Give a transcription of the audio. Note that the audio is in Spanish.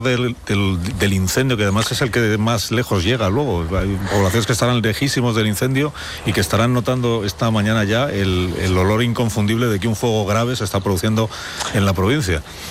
del incendio, que además es el que más lejos llega luego. Hay poblaciones que estarán lejísimos del incendio y que estarán notando esta mañana ya el olor inconfundible de que un fuego grave se está produciendo en la provincia.